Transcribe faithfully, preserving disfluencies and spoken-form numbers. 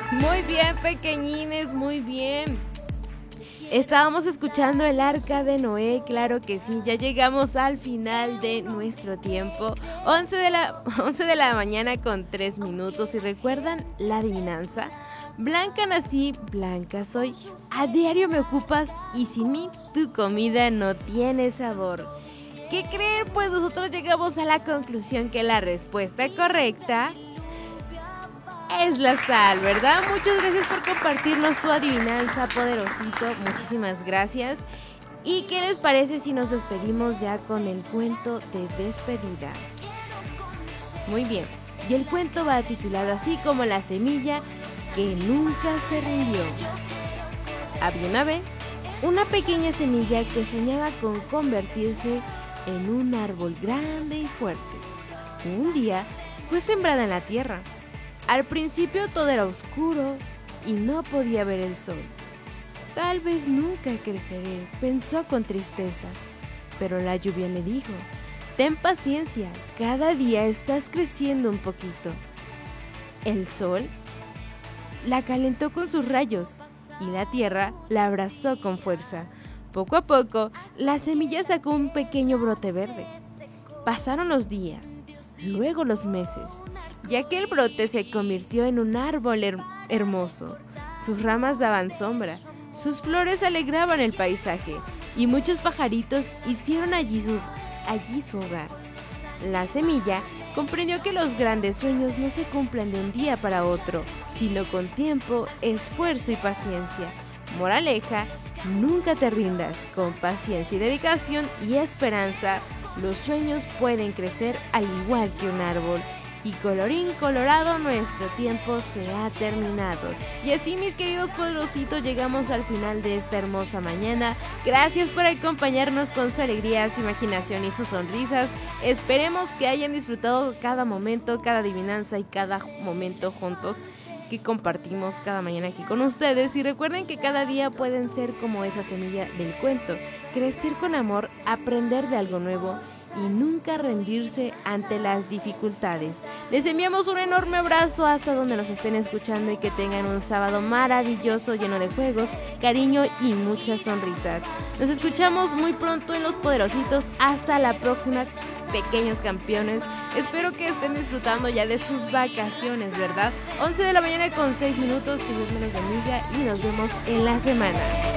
Muy bien, pequeñines, muy bien. Estábamos escuchando el Arca de Noé, claro que sí, ya llegamos al final de nuestro tiempo. once de la, once de la mañana con tres minutos. ¿Y recuerdan la adivinanza? Blanca nací, blanca soy. A diario me ocupas y sin mí tu comida no tiene sabor. ¿Qué creen? Pues nosotros llegamos a la conclusión que la respuesta correcta es la sal, ¿verdad? Muchas gracias por compartirnos tu adivinanza, poderosito. Muchísimas gracias. ¿Y qué les parece si nos despedimos ya con el cuento de despedida? Muy bien. Y el cuento va titulado así como La semilla que nunca se rindió. Había una vez una pequeña semilla que soñaba con convertirse en un árbol grande y fuerte. Un día fue sembrada en la tierra. Al principio todo era oscuro y no podía ver el sol. Tal vez nunca creceré, pensó con tristeza. Pero la lluvia le dijo: ten paciencia, cada día estás creciendo un poquito. El sol la calentó con sus rayos y la tierra la abrazó con fuerza. Poco a poco, la semilla sacó un pequeño brote verde. Pasaron los días, luego los meses, y aquel brote se convirtió en un árbol her- hermoso. Sus ramas daban sombra, sus flores alegraban el paisaje, y muchos pajaritos hicieron allí su, allí su hogar. La semilla comprendió que los grandes sueños no se cumplen de un día para otro, sino con tiempo, esfuerzo y paciencia. Moraleja: nunca te rindas. Con paciencia y dedicación y esperanza, los sueños pueden crecer al igual que un árbol. Y colorín colorado, nuestro tiempo se ha terminado. Y así, mis queridos poderositos, llegamos al final de esta hermosa mañana. Gracias por acompañarnos con su alegría, su imaginación y sus sonrisas. Esperemos que hayan disfrutado cada momento, cada adivinanza y cada momento juntos que compartimos cada mañana aquí con ustedes. Y recuerden que cada día pueden ser como esa semilla del cuento: crecer con amor, aprender de algo nuevo y nunca rendirse ante las dificultades. Les enviamos un enorme abrazo hasta donde nos estén escuchando y que tengan un sábado maravilloso lleno de juegos, cariño y muchas sonrisas. Nos escuchamos muy pronto en Los Poderositos. Hasta la próxima, pequeños campeones. Espero que estén disfrutando ya de sus vacaciones, ¿verdad? once de la mañana con seis minutos. Que Dios me los bendiga y nos vemos en la semana.